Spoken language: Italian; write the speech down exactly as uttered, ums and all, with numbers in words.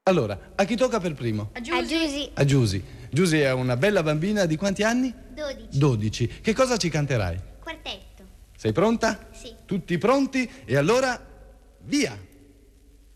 Allora, a chi tocca per primo? A Giusy. A Giusy. Giusy è una bella bambina di quanti anni? dodici. dodici. Che cosa ci canterai? Quartetto. Sei pronta? Sì. Tutti pronti? E allora, via!